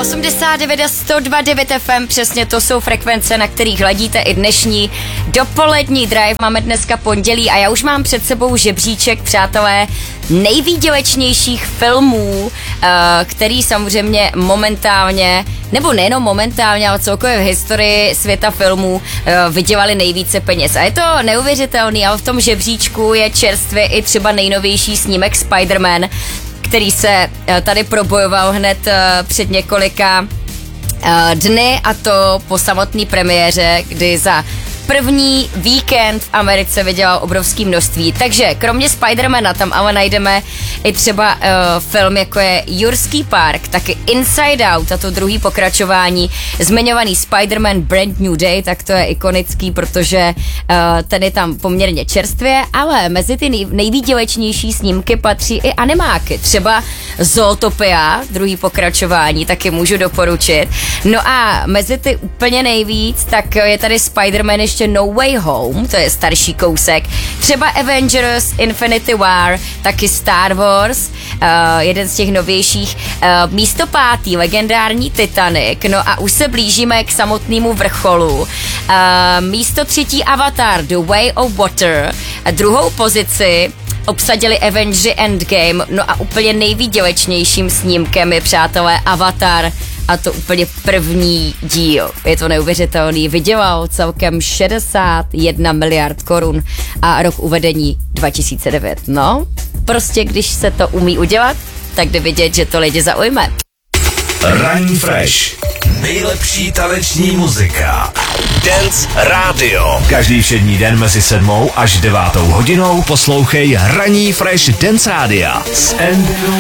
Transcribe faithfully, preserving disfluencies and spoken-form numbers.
osmdesát devět a sto dva devět F M, přesně to jsou frekvence, na kterých hladíte i dnešní dopolední drive. Máme dneska pondělí a já už mám před sebou žebříček, přátelé, nejvýdělečnějších filmů, který samozřejmě momentálně, nebo nejenom momentálně, ale celkově v historii světa filmů vydělali nejvíce peněz. A je to neuvěřitelný, ale v tom žebříčku je čerstvě i třeba nejnovější snímek Spider-Man, který se tady probojoval hned před několika dny, a to po samotné premiéře, kdy za první víkend v Americe vydělal obrovské množství. Takže kromě Spidermana tam ale najdeme i třeba uh, film, jako je Jurský park, taky Inside Out, a to druhý pokračování, zmiňovaný Spider-Man Brand New Day, tak to je ikonický, protože uh, ten je tam poměrně čerstvě, ale mezi ty nej- nejvýdělečnější snímky patří i animáky, třeba Zootopia, druhý pokračování, taky můžu doporučit. No a mezi ty úplně nejvíc, tak je tady Spider-Man ještě No Way Home, to je starší kousek, třeba Avengers Infinity War, taky Star Wars, uh, jeden z těch novějších, uh, místo pátý, legendární Titanic, no a už se blížíme k samotnému vrcholu. Uh, místo třetí Avatar, The Way of Water, a druhou pozici obsadili Avengers Endgame, no a úplně nejvýdělečnějším snímkem je, přátelé, Avatar, a to úplně první díl. Je to neuvěřitelný. Vydělal celkem šedesát jedna miliard korun a rok uvedení dva tisíce devět. No, prostě když se to umí udělat, tak jde vidět, že to lidi zaujme. Ranní Fresh. Nejlepší taneční muzika. Dance Radio. Každý všední den mezi sedmou až devátou hodinou poslouchej Ranní Fresh Dance Radia s Andrew